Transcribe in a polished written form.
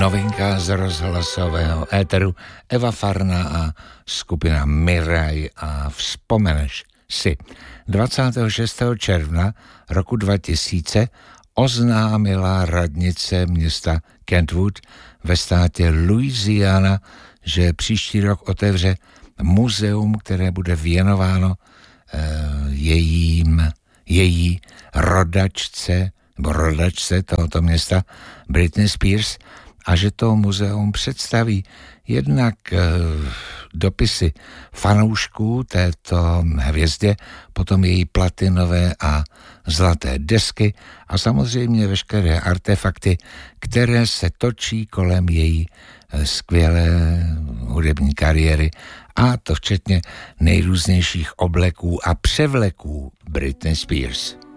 novinka z rozhlasového éteru Eva Farna a skupina Miraj a Vzpomeneš si. 26. června roku 2000 oznámila radnice města Kentwood ve státě Louisiana, že příští rok otevře muzeum, které bude věnováno její rodačce tohoto města Britney Spears, a že to muzeum představí jednak dopisy fanoušků této hvězdě, potom její platinové a zlaté desky a samozřejmě veškeré artefakty, které se točí kolem její skvělé hudební kariéry, a to včetně nejrůznějších obleků a převleků Britney Spears.